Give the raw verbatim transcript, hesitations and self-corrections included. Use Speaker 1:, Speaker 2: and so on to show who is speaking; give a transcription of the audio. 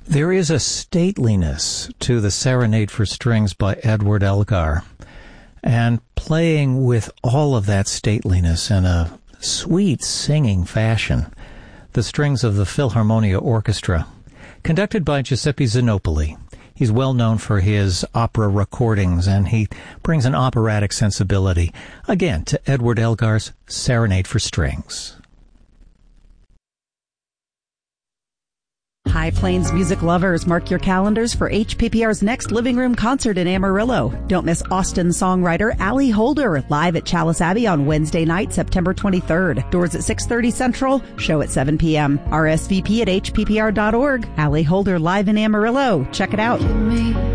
Speaker 1: There is a stateliness to the Serenade for Strings by Edward Elgar, and playing with all of that stateliness in a sweet singing fashion, the strings of the Philharmonia Orchestra, conducted by Giuseppe Zinopoli. He's well known for his opera recordings, and he brings an operatic sensibility, again, to Edward Elgar's Serenade for Strings.
Speaker 2: High Plains music lovers, mark your calendars for H P P R's next Living Room concert in Amarillo. Don't miss Austin songwriter Allie Holder live at Chalice Abbey on Wednesday night, September twenty-third. Doors at six thirty Central, show at seven p.m. R S V P at H P P R dot org. Allie Holder live in Amarillo. Check it out.